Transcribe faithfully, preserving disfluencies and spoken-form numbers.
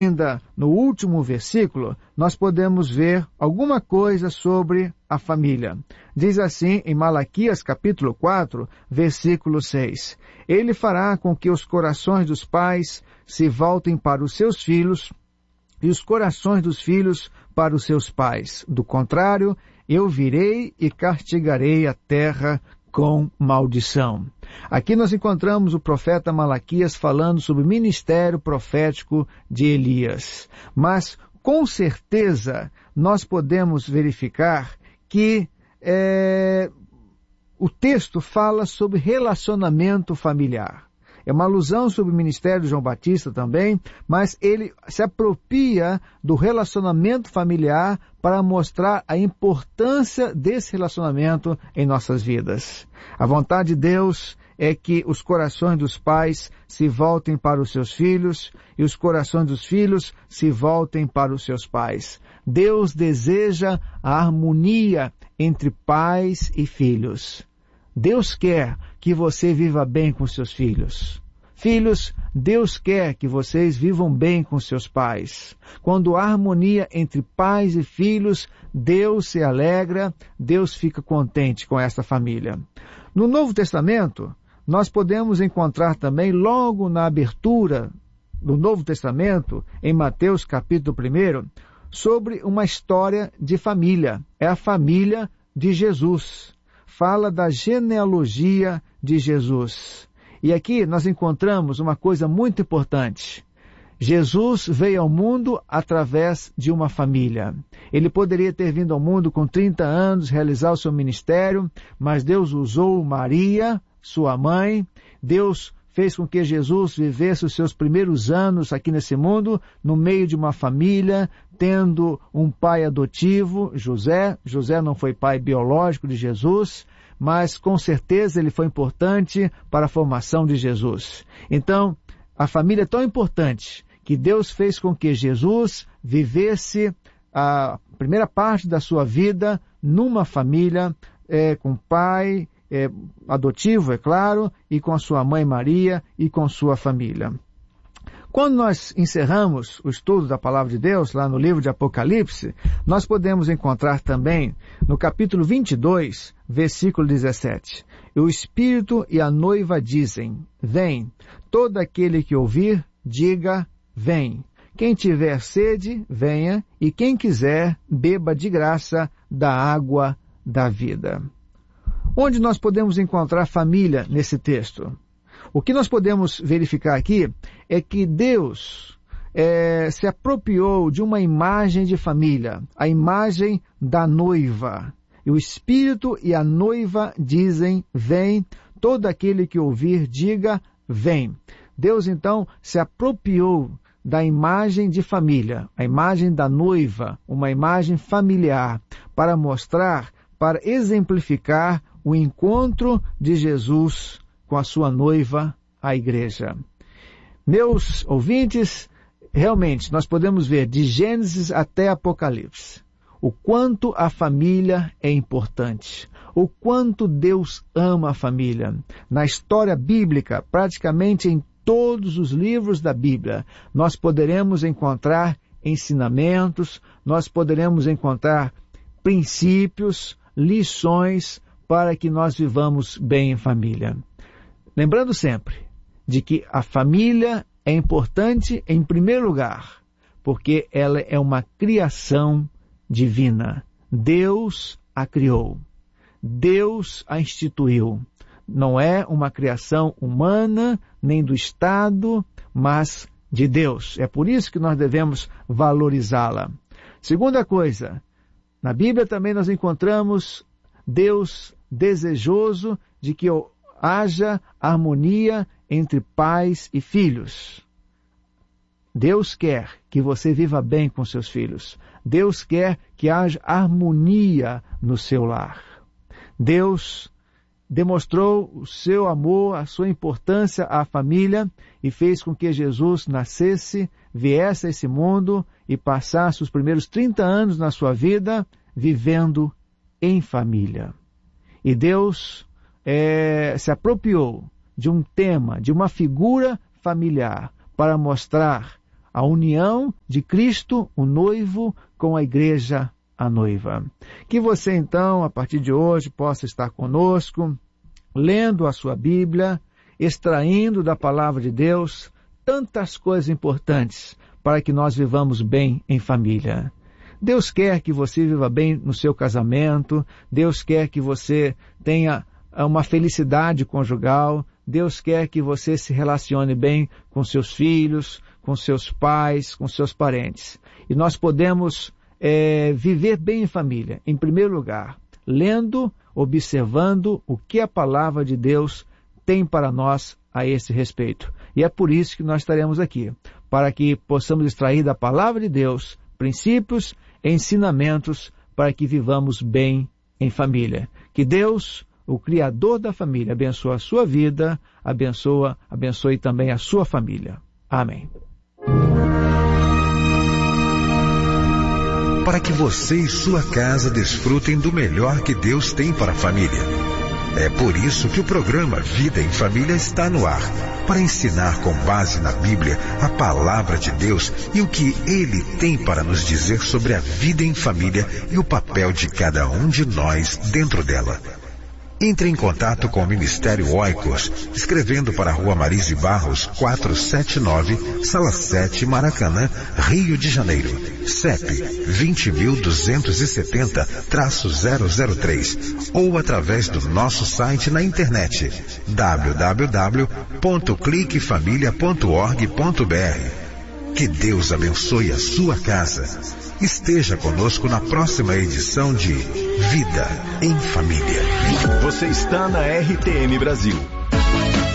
ainda no último versículo, nós podemos ver alguma coisa sobre a família. Diz assim em Malaquias capítulo quatro, versículo seis. Ele fará com que os corações dos pais se voltem para os seus filhos e os corações dos filhos para os seus pais. Do contrário, eu virei e castigarei a terra com maldição. Aqui nós encontramos o profeta Malaquias falando sobre o ministério profético de Elias. Mas, com certeza, nós podemos verificar que é, o texto fala sobre relacionamento familiar. É uma alusão sobre o ministério de João Batista também, mas ele se apropria do relacionamento familiar para mostrar a importância desse relacionamento em nossas vidas. A vontade de Deus é que os corações dos pais se voltem para os seus filhos e os corações dos filhos se voltem para os seus pais. Deus deseja a harmonia entre pais e filhos. Deus quer que você viva bem com seus filhos. Filhos, Deus quer que vocês vivam bem com seus pais. Quando há harmonia entre pais e filhos, Deus se alegra, Deus fica contente com essa família. No Novo Testamento, nós podemos encontrar também, logo na abertura do Novo Testamento, em Mateus capítulo um, sobre uma história de família. É a família de Jesus. Fala da genealogia de Jesus. E aqui nós encontramos uma coisa muito importante. Jesus veio ao mundo através de uma família. Ele poderia ter vindo ao mundo com trinta anos, realizar o seu ministério, mas Deus usou Maria, sua mãe. Deus fez com que Jesus vivesse os seus primeiros anos aqui nesse mundo, no meio de uma família, tendo um pai adotivo, José. José não foi pai biológico de Jesus, mas com certeza ele foi importante para a formação de Jesus. Então, a família é tão importante que Deus fez com que Jesus vivesse a primeira parte da sua vida numa família, é, com pai é, adotivo, é claro, e com a sua mãe Maria e com sua família. Quando nós encerramos o estudo da Palavra de Deus, lá no livro de Apocalipse, nós podemos encontrar também, no capítulo vinte e dois, versículo dezessete, o Espírito e a noiva dizem, vem, todo aquele que ouvir, diga, vem. Quem tiver sede, venha, e quem quiser, beba de graça da água da vida. Onde nós podemos encontrar família nesse texto? O que nós podemos verificar aqui é que Deus é, se apropriou de uma imagem de família, a imagem da noiva. E o Espírito e a noiva dizem, vem, todo aquele que ouvir, diga, vem. Deus, então, se apropriou da imagem de família, a imagem da noiva, uma imagem familiar, para mostrar, para exemplificar o encontro de Jesus com a sua noiva, a igreja. Meus ouvintes, realmente nós podemos ver de Gênesis até Apocalipse o quanto a família é importante, o quanto Deus ama a família. Na história bíblica, praticamente em todos os livros da Bíblia, nós poderemos encontrar ensinamentos, nós poderemos encontrar princípios, lições para que nós vivamos bem em família. Lembrando sempre de que a família é importante em primeiro lugar, porque ela é uma criação divina. Deus a criou. Deus a instituiu. Não é uma criação humana, nem do Estado, mas de Deus. É por isso que nós devemos valorizá-la. Segunda coisa, na Bíblia também nós encontramos Deus desejoso de que haja harmonia entre pais e filhos. Deus quer que você viva bem com seus filhos. Deus quer que haja harmonia no seu lar. Deus demonstrou o seu amor, a sua importância à família e fez com que Jesus nascesse, viesse a esse mundo e passasse os primeiros trinta anos na sua vida vivendo em família. E Deus é, se apropriou de um tema, de uma figura familiar para mostrar a união de Cristo, o noivo, com a igreja, a noiva. Que você então, a partir de hoje, possa estar conosco, lendo a sua Bíblia, extraindo da palavra de Deus tantas coisas importantes para que nós vivamos bem em família. Deus quer que você viva bem no seu casamento, Deus quer que você tenha uma felicidade conjugal, Deus quer que você se relacione bem com seus filhos, com seus pais, com seus parentes. E nós podemos é, viver bem em família, em primeiro lugar, lendo, observando o que a palavra de Deus tem para nós a esse respeito. E é por isso que nós estaremos aqui, para que possamos extrair da palavra de Deus princípios, ensinamentos, para que vivamos bem em família. Que Deus, o Criador da família, abençoe a sua vida, abençoa, abençoe também a sua família. Amém. Para que você e sua casa desfrutem do melhor que Deus tem para a família. É por isso que o programa Vida em Família está no ar, para ensinar com base na Bíblia a palavra de Deus e o que Ele tem para nos dizer sobre a vida em família e o papel de cada um de nós dentro dela. Entre em contato com o Ministério Oikos, escrevendo para a Rua Marise Barros, quatrocentos e setenta e nove, Sala sete, Maracanã, Rio de Janeiro. C E P vinte mil duzentos e setenta, zero zero três ou através do nosso site na internet w w w ponto clique família ponto org ponto b r. Que Deus abençoe a sua casa. Esteja conosco na próxima edição de Vida em Família. Você está na R T M Brasil,